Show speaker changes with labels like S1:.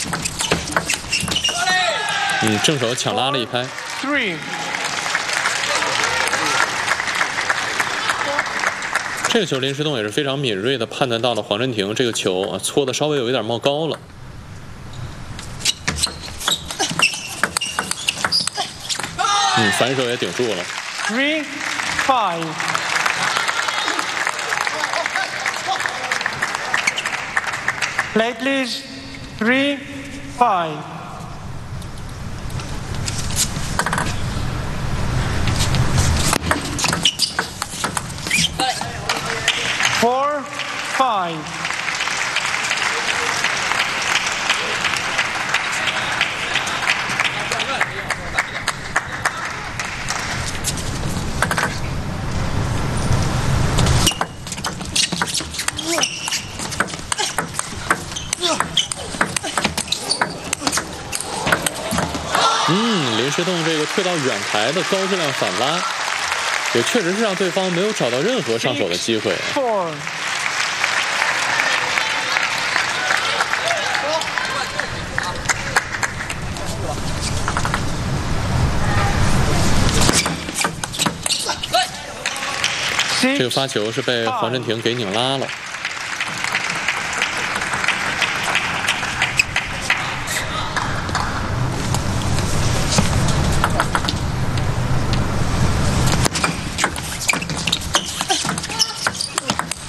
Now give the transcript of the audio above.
S1: 正手抢拉了一拍。这个球林诗栋也是非常敏锐的判断到了黄镇廷这个球搓的稍微有一点冒高了。反手也顶住了。
S2: 3-5。Play please. 3-5。4-5。
S1: 林诗栋这个退到远台的高质量反拉，也确实是让对方没有找到任何上手的机会。这个发球是被黄镇廷给拧拉了。